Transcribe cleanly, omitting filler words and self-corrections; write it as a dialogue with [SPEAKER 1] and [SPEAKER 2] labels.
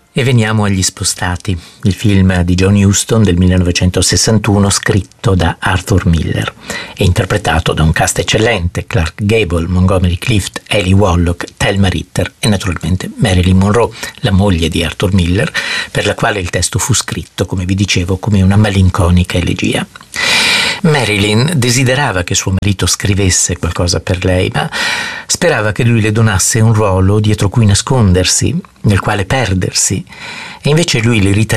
[SPEAKER 1] E veniamo agli Spostati, il film di John Huston del 1961 scritto da Arthur Miller e interpretato da un cast eccellente: Clark Gable, Montgomery Clift, Eli Wallach, Thelma Ritter e naturalmente Marilyn Monroe, la moglie di Arthur Miller, per la quale il testo fu scritto, come vi dicevo, come una malinconica elegia. Marilyn desiderava che suo marito scrivesse qualcosa per lei, ma sperava che lui le donasse un ruolo dietro cui nascondersi, nel quale perdersi, e invece lui le